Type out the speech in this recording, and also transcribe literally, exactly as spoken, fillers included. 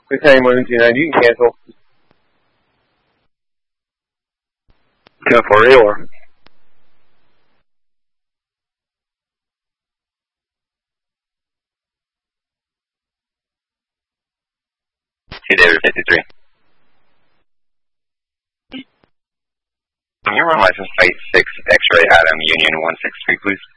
Quick time one two nine, you can cancel. ten four or Two David fifty-three. Can you run license plate six X-ray Adam Union one six three, please?